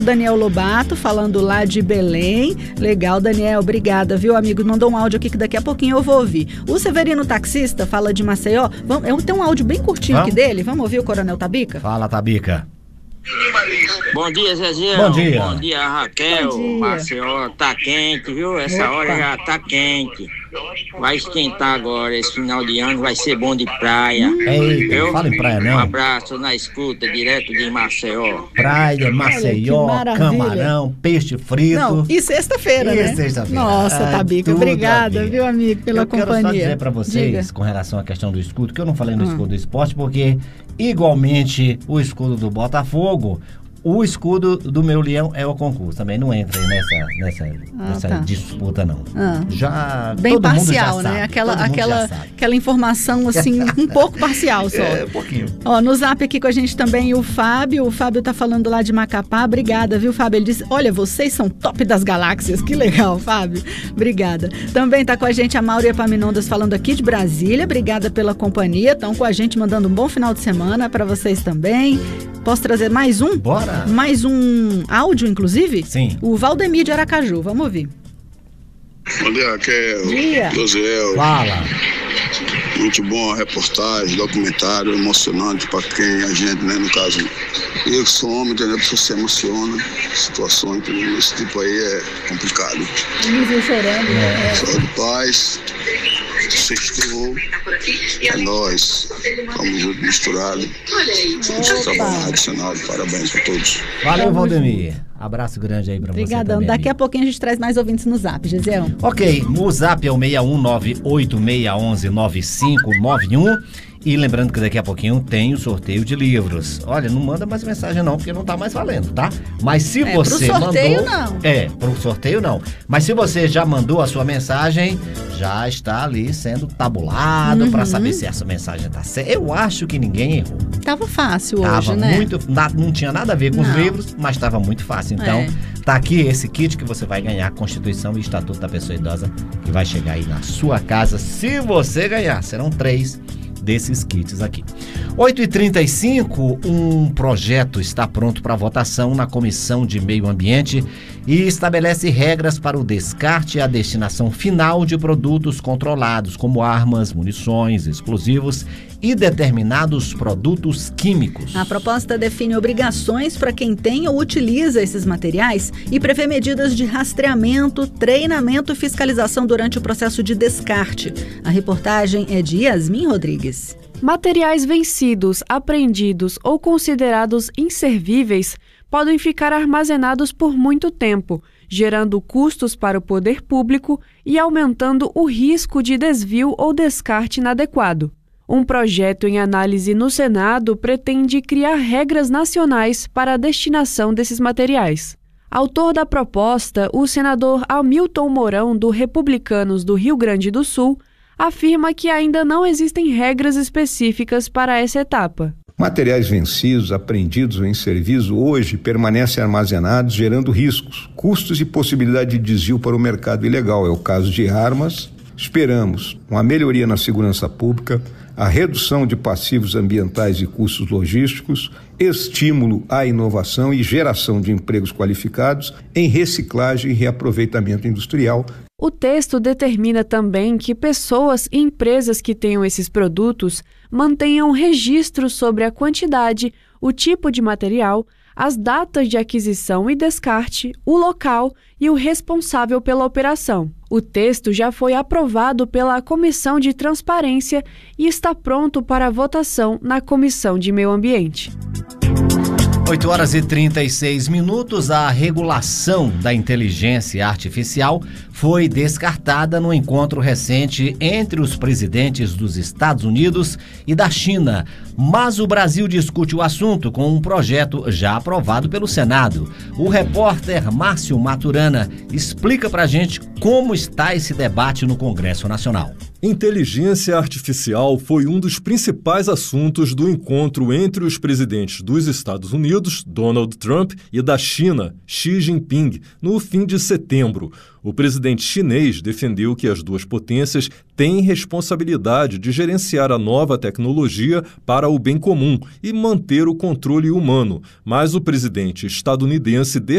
Daniel Lobato, falando lá de Belém. Legal, Daniel, obrigada, viu, amigo? Mandou um áudio aqui que daqui a pouquinho eu vou ouvir. O Severino Taxista fala de Maceió. Tem um áudio bem curtinho aqui dele. Vamos ouvir o Coronel Tabica? Fala, Tabica. Bom dia, Zezinho. Bom dia. Bom dia, Raquel. Bom dia. Maceió tá quente, viu? Essa hora já tá quente. Vai esquentar agora. Esse final de ano vai ser bom de praia. Eita, viu? fala em praia, Um não. abraço na escuta, direto de Maceió. Praia, Maceió, maravilha. camarão, peixe frito. Não, e sexta-feira, né? Sexta-feira. Nossa, Tabica, tudo obrigada, a ver. viu, amigo, pela Eu companhia. quero só dizer pra vocês, Diga. com relação à questão do escudo, que eu não falei no escudo do esporte, porque igualmente o escudo do Botafogo, o escudo do meu leão é o concurso. Também não entra aí nessa tá. disputa, não. Já Bem todo parcial, mundo já né? sabe, todo mundo já sabe. Aquela informação, assim, um pouco parcial só. Um pouquinho. Ó, no zap aqui com a gente também o Fábio tá falando lá de Macapá, obrigada, viu, Fábio? Ele disse, olha, vocês são top das galáxias, que legal, Fábio, obrigada. Também tá com a gente a Mauro Epaminondas falando aqui de Brasília, obrigada pela companhia, estão com a gente mandando um bom final de semana pra vocês também. Posso trazer mais um? Bora! Mais um áudio, inclusive? Sim. O Valdemir de Aracaju, vamos ouvir. Bom dia, Raquel. Dia. Josiel. Fala! Muito bom a reportagem, documentário emocionante para quem a gente, né, no caso, eu que sou homem, entendeu? A pessoa se emociona, situação, entendeu? Esse tipo aí é complicado. Chorando, né? Saúde e paz. Sextou. É nóis. Vamos junto, misturado. Vamos trabalhar adicionado. Parabéns para todos. Valeu, Valdemir. Abraço grande aí pra você Obrigadão. também, Daqui a amigo. pouquinho a gente traz mais ouvintes no zap, Gisiel. Ok, o zap é o 61986119591. E lembrando que daqui a pouquinho tem o sorteio de livros. Olha, não manda mais mensagem não, porque não tá mais valendo, tá? Mas se você pro sorteio mandou... não. Pro sorteio não. Mas se você já mandou a sua mensagem, já está ali sendo tabulado pra saber se essa mensagem tá certa. Eu acho que ninguém errou. Tava fácil hoje, Tava né? não tinha nada a ver com os Não. livros, mas estava muito fácil. Então, tá aqui esse kit que você vai ganhar, Constituição e Estatuto da Pessoa Idosa, que vai chegar aí na sua casa. Se você ganhar, serão 3 desses kits aqui. 8h35, um projeto está pronto para votação na Comissão de Meio Ambiente e estabelece regras para o descarte e a destinação final de produtos controlados, como armas, munições, explosivos e determinados produtos químicos. A proposta define obrigações para quem tem ou utiliza esses materiais e prevê medidas de rastreamento, treinamento e fiscalização durante o processo de descarte. A reportagem é de Yasmin Rodrigues. Materiais vencidos, apreendidos ou considerados inservíveis podem ficar armazenados por muito tempo, gerando custos para o poder público e aumentando o risco de desvio ou descarte inadequado. Um projeto em análise no Senado pretende criar regras nacionais para a destinação desses materiais. Autor da proposta, o senador Hamilton Mourão, do Republicanos do Rio Grande do Sul, afirma que ainda não existem regras específicas para essa etapa. Materiais vencidos, apreendidos ou inservidos hoje permanecem armazenados, gerando riscos, custos e possibilidade de desvio para o mercado ilegal. É o caso de armas. Esperamos uma melhoria na segurança pública, a redução de passivos ambientais e custos logísticos, estímulo à inovação e geração de empregos qualificados em reciclagem e reaproveitamento industrial. O texto determina também que pessoas e empresas que tenham esses produtos mantenham registro sobre a quantidade, o tipo de material, as datas de aquisição e descarte, o local e o responsável pela operação. O texto já foi aprovado pela Comissão de Transparência e está pronto para votação na Comissão de Meio Ambiente. 8h36, a regulação da inteligência artificial foi descartada no encontro recente entre os presidentes dos Estados Unidos e da China. Mas o Brasil discute o assunto com um projeto já aprovado pelo Senado. O repórter Márcio Maturana explica pra gente como está esse debate no Congresso Nacional. Inteligência artificial foi um dos principais assuntos do encontro entre os presidentes dos Estados Unidos, Donald Trump, e da China, Xi Jinping, no fim de setembro. O presidente chinês defendeu que as duas potências têm responsabilidade de gerenciar a nova tecnologia para o bem comum e manter o controle humano, mas o presidente estadunidense